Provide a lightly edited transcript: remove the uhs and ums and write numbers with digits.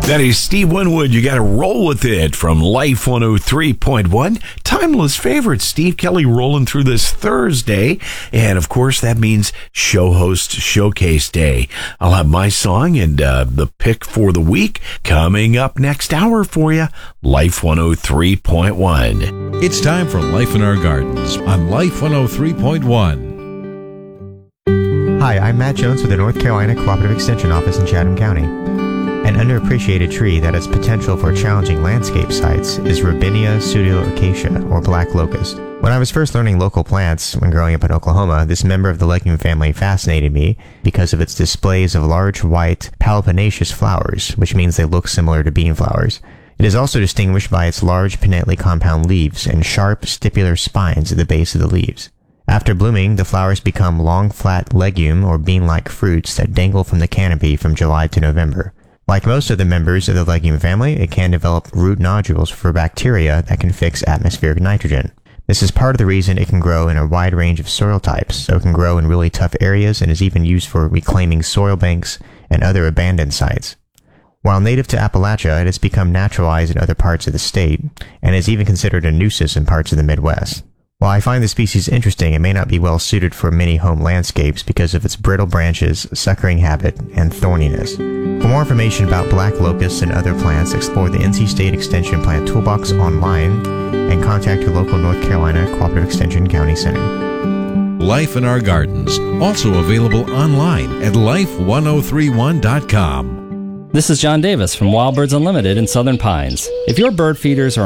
That is Steve Winwood. You got to roll with it from Life 103.1. Timeless favorite, Steve Kelly, rolling through this Thursday. And of course, that means Show Host Showcase Day. I'll have my song and the pick for the week coming up next hour for you. Life 103.1. It's time for Life in Our Gardens on Life 103.1. Hi, I'm Matt Jones with the North Carolina Cooperative Extension Office in Chatham County. An underappreciated tree that has potential for challenging landscape sites is Robinia pseudoacacia, or black locust. When I was first learning local plants when growing up in Oklahoma, this member of the legume family fascinated me because of its displays of large white palypinaceous flowers, which means they look similar to bean flowers. It is also distinguished by its large pinnately compound leaves and sharp stipular spines at the base of the leaves. After blooming, the flowers become long, flat legume or bean-like fruits that dangle from the canopy from July to November. Like most of the members of the legume family, it can develop root nodules for bacteria that can fix atmospheric nitrogen. This is part of the reason it can grow in a wide range of soil types, so it can grow in really tough areas and is even used for reclaiming soil banks and other abandoned sites. While native to Appalachia, it has become naturalized in other parts of the state, and is even considered a nuisance in parts of the Midwest. While I find the species interesting, it may not be well suited for many home landscapes because of its brittle branches, suckering habit, and thorniness. For more information about black locusts and other plants, explore the NC State Extension Plant Toolbox online and contact your local North Carolina Cooperative Extension County Center. Life in Our Gardens, also available online at life1031.com. This is John Davis from Wild Birds Unlimited in Southern Pines. If your bird feeders are